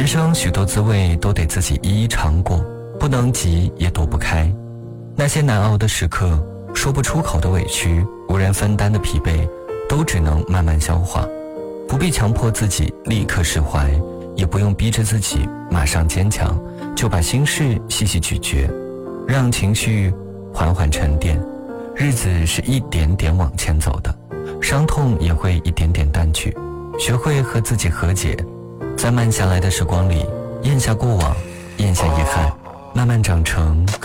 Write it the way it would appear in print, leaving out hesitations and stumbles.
人生许多滋味都得自己一一尝过，不能急也躲不开。那些难熬的时刻，说不出口的委屈，无人分担的疲惫，都只能慢慢消化。不必强迫自己立刻释怀，也不用逼着自己马上坚强，就把心事细细咀嚼，让情绪缓缓沉淀。日子是一点点往前走的，伤痛也会一点点淡去。学会和自己和解，在慢下来的时光里，咽下过往，咽下遗憾，慢慢长成更